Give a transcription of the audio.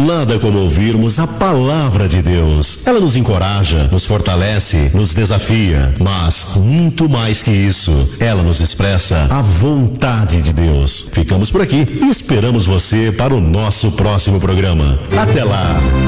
Nada como ouvirmos a palavra de Deus. Ela nos encoraja, nos fortalece, nos desafia, mas muito mais que isso, ela nos expressa a vontade de Deus. Ficamos por aqui e esperamos você para o nosso próximo programa. Até lá!